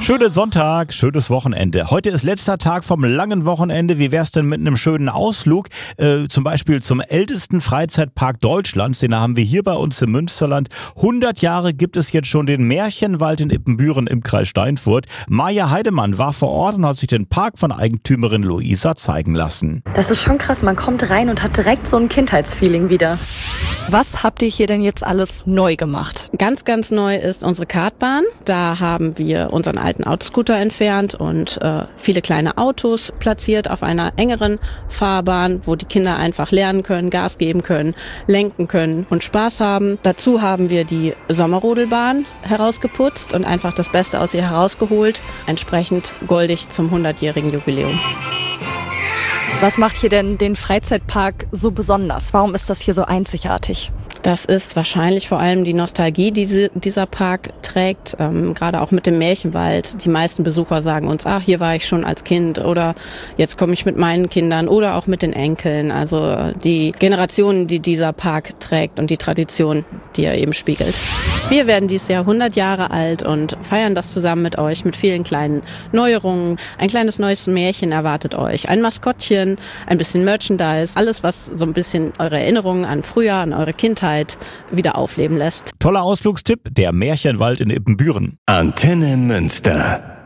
Schönen Sonntag, schönes Wochenende. Heute ist letzter Tag vom langen Wochenende. Wie wär's denn mit einem schönen Ausflug? Zum Beispiel zum ältesten Freizeitpark Deutschlands. Den haben wir hier bei uns im Münsterland. 100 Jahre gibt es jetzt schon den Märchenwald in Ippenbüren im Kreis Steinfurt. Maja Heidemann war vor Ort und hat sich den Park von Eigentümerin Luisa zeigen lassen. Das ist schon krass. Man kommt rein und hat direkt so ein Kindheitsfeeling wieder. Was habt ihr hier denn jetzt alles neu gemacht? Ganz, ganz neu ist unsere Kartbahn. Da haben wir unseren alten Autoscooter entfernt und viele kleine Autos platziert auf einer engeren Fahrbahn, wo die Kinder einfach lernen können, Gas geben können, lenken können und Spaß haben. Dazu haben wir die Sommerrodelbahn herausgeputzt und einfach das Beste aus ihr herausgeholt, entsprechend goldig zum 100-jährigen Jubiläum. Was macht hier denn den Freizeitpark so besonders? Warum ist das hier so einzigartig? Das ist wahrscheinlich vor allem die Nostalgie, die dieser Park trägt, gerade auch mit dem Märchenwald. Die meisten Besucher sagen uns, hier war ich schon als Kind oder jetzt komme ich mit meinen Kindern oder auch mit den Enkeln. Also die Generationen, die dieser Park trägt und die Tradition, die er eben spiegelt. Wir werden dieses Jahr 100 Jahre alt und feiern das zusammen mit euch mit vielen kleinen Neuerungen. Ein kleines neues Märchen erwartet euch, ein Maskottchen, ein bisschen Merchandise, alles, was so ein bisschen eure Erinnerungen an früher, an eure Kindheit wieder aufleben lässt. Toller Ausflugstipp, der Märchenwald in Ippenbüren. Antenne Münster.